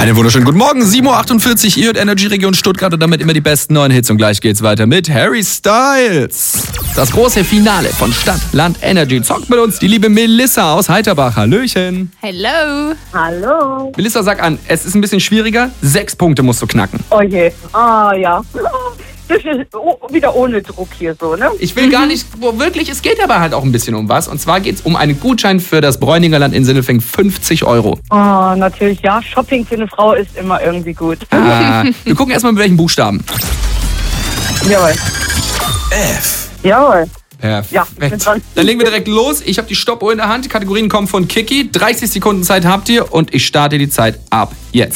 Einen wunderschönen guten Morgen, 7.48 Uhr, ihr hört Energy Region Stuttgart und damit immer die besten neuen Hits. Und gleich geht's weiter mit Harry Styles. Das große Finale von Stadt, Land, Energy zockt mit uns die liebe Melissa aus Heiterbach. Hallöchen. Hello. Hallo. Melissa, sag an, es ist ein bisschen schwieriger. 6 Punkte musst du knacken. Oh je. Ja. Das ist wieder ohne Druck hier so, ne? Ich will gar nicht, wirklich, es geht aber halt auch ein bisschen um was. Und zwar geht's um einen Gutschein für das Bräuninger Land in Sindelfingen, 50 €. Oh, natürlich, ja. Shopping für eine Frau ist immer irgendwie gut. Wir gucken erstmal mit welchen Buchstaben. Jawohl. F. Jawohl. Perfekt. Ja, ich bin dran. Dann legen wir direkt los. Ich habe die Stoppuhr in der Hand. Die Kategorien kommen von Kiki. 30 Sekunden Zeit habt ihr und ich starte die Zeit ab jetzt.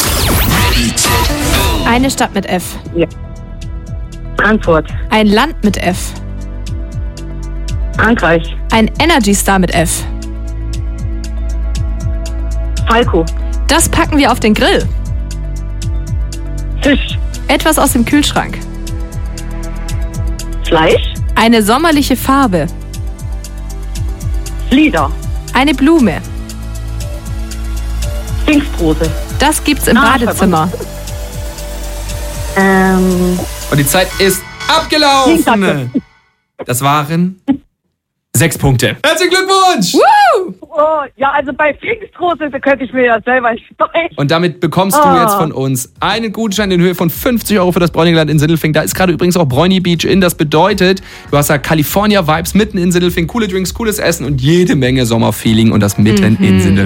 Eine Stadt mit F. Ja. Frankfurt. Ein Land mit F. Frankreich. Ein Energy Star mit F. Falco. Das packen wir auf den Grill. Fisch. Etwas aus dem Kühlschrank. Fleisch. Eine sommerliche Farbe. Flieder. Eine Blume. Pfingstrose. Das gibt's im Badezimmer. Und die Zeit ist abgelaufen. Das waren 6 Punkte. Herzlichen Glückwunsch! Oh, ja, also bei Pfingstrose könnte ich mir ja selber speichern. Und damit bekommst du jetzt von uns einen Gutschein in Höhe von 50 € für das Bräuninger Land in Sindelfingen. Da ist gerade übrigens auch Bräuni Beach in. Das bedeutet, du hast da California-Vibes mitten in Sindelfingen. Coole Drinks, cooles Essen und jede Menge Sommerfeeling und das mitten in Sindelfingen.